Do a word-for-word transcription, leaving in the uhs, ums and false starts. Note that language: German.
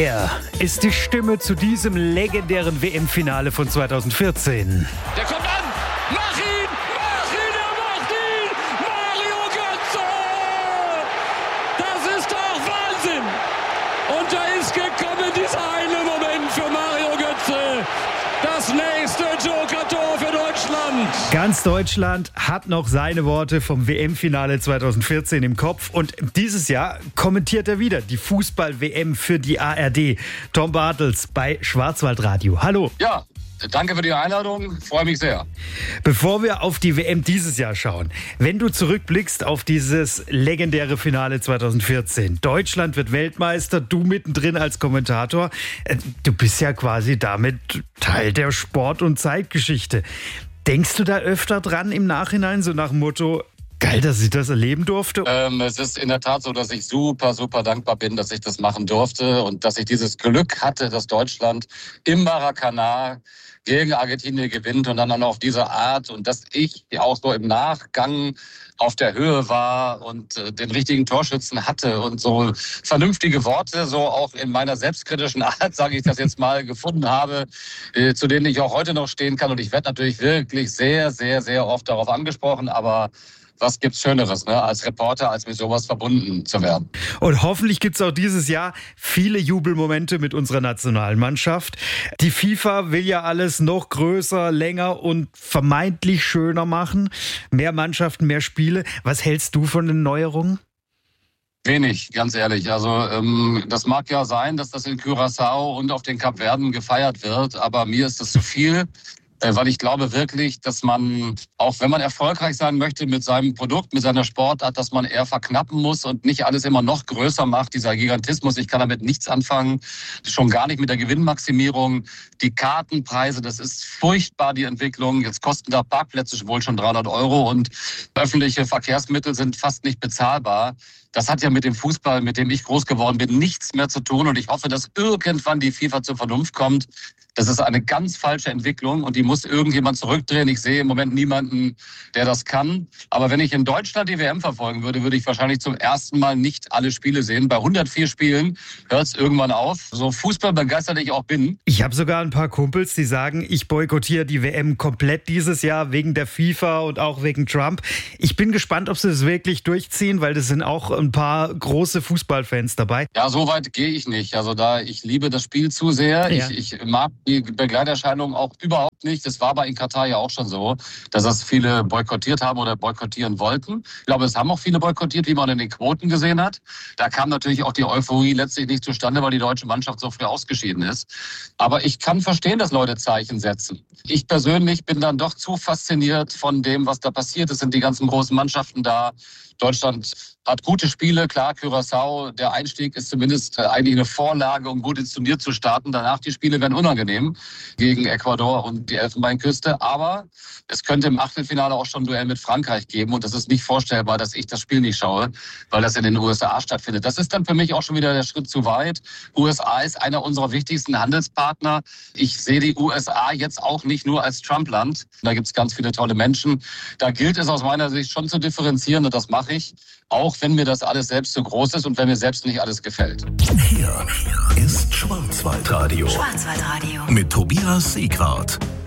Er ist die Stimme zu diesem legendären W M-Finale von zweitausendvierzehn. Der kommt an! Mach ihn! Mach ihn! Er macht ihn! Mario Götze! Das ist doch Wahnsinn! Und da ist gekommen dieser eine Moment für Mario Götze. Das nächste Joker-Tor für Deutschland. Ganz Deutschland hat noch seine Worte vom W M-Finale zweitausendvierzehn im Kopf. Und dieses Jahr kommentiert er wieder die Fußball-W M für die A R D. Tom Bartels bei Schwarzwaldradio. Hallo. Ja, danke für die Einladung. Freue mich sehr. Bevor wir auf die W M dieses Jahr schauen, wenn du zurückblickst auf dieses legendäre Finale zweitausendvierzehn, Deutschland wird Weltmeister, du mittendrin als Kommentator, du bist ja quasi damit Teil der Sport- und Zeitgeschichte. Denkst du da öfter dran im Nachhinein, so nach dem Motto, geil, dass ich das erleben durfte? Ähm, es ist in der Tat so, dass ich super, super dankbar bin, dass ich das machen durfte und dass ich dieses Glück hatte, dass Deutschland im Maracanã gegen Argentinien gewinnt und dann auch noch auf diese Art und dass ich auch so im Nachgang auf der Höhe war und äh, den richtigen Torschützen hatte und so vernünftige Worte, so auch in meiner selbstkritischen Art, sage ich das jetzt mal, gefunden habe, äh, zu denen ich auch heute noch stehen kann. Und ich werde natürlich wirklich sehr, sehr, sehr oft darauf angesprochen, aber was gibt's Schöneres, ne, als Reporter, als mit sowas verbunden zu werden. Und hoffentlich gibt's auch dieses Jahr viele Jubelmomente mit unserer Nationalmannschaft. Die FIFA will ja alles noch größer, länger und vermeintlich schöner machen. Mehr Mannschaften, mehr Spiele. Was hältst du von den Neuerungen? Wenig, ganz ehrlich. Also ähm, das mag ja sein, dass das in Curaçao und auf den Kapverden gefeiert wird, aber mir ist das zu viel. Weil ich glaube wirklich, dass man, auch wenn man erfolgreich sein möchte mit seinem Produkt, mit seiner Sportart, dass man eher verknappen muss und nicht alles immer noch größer macht. Dieser Gigantismus, ich kann damit nichts anfangen, schon gar nicht mit der Gewinnmaximierung. Die Kartenpreise, das ist furchtbar, die Entwicklung. Jetzt kosten da Parkplätze wohl schon dreihundert Euro und öffentliche Verkehrsmittel sind fast nicht bezahlbar. Das hat ja mit dem Fußball, mit dem ich groß geworden bin, nichts mehr zu tun. Und ich hoffe, dass irgendwann die FIFA zur Vernunft kommt. Das ist eine ganz falsche Entwicklung und die muss irgendjemand zurückdrehen. Ich sehe im Moment niemanden, der das kann. Aber wenn ich in Deutschland die W M verfolgen würde, würde ich wahrscheinlich zum ersten Mal nicht alle Spiele sehen. Bei hundertvier Spielen hört es irgendwann auf. So fußballbegeistert ich auch bin. Ich habe sogar ein paar Kumpels, die sagen, ich boykottiere die W M komplett dieses Jahr wegen der FIFA und auch wegen Trump. Ich bin gespannt, ob sie das wirklich durchziehen, weil das sind auch ein paar große Fußballfans dabei. Ja, so weit gehe ich nicht. Also da, ich liebe das Spiel zu sehr. Ja. Ich, ich mag die Begleiterscheinungen auch überhaupt nicht. Das war aber in Katar ja auch schon so, dass das viele boykottiert haben oder boykottieren wollten. Ich glaube, es haben auch viele boykottiert, wie man in den Quoten gesehen hat. Da kam natürlich auch die Euphorie letztlich nicht zustande, weil die deutsche Mannschaft so früh ausgeschieden ist. Aber ich kann verstehen, dass Leute Zeichen setzen. Ich persönlich bin dann doch zu fasziniert von dem, was da passiert. Es sind die ganzen großen Mannschaften da. Deutschland hat gute Spiele, klar, Curaçao, der Einstieg ist zumindest eigentlich eine Vorlage, um gut ins Turnier zu starten. Danach die Spiele werden unangenehm gegen Ecuador und die Elfenbeinküste. Aber es könnte im Achtelfinale auch schon ein Duell mit Frankreich geben. Und das ist nicht vorstellbar, dass ich das Spiel nicht schaue, weil das in den U S A stattfindet. Das ist dann für mich auch schon wieder der Schritt zu weit. U S A ist einer unserer wichtigsten Handelspartner. Ich sehe die U S A jetzt auch nicht nur als Trump-Land. Da gibt es ganz viele tolle Menschen. Da gilt es aus meiner Sicht schon zu differenzieren und das mache ich. Auch wenn mir das alles selbst zu groß ist und wenn mir selbst nicht alles gefällt. Hier ist Schwarzwaldradio. Schwarzwaldradio. Mit Tobias Sieghardt.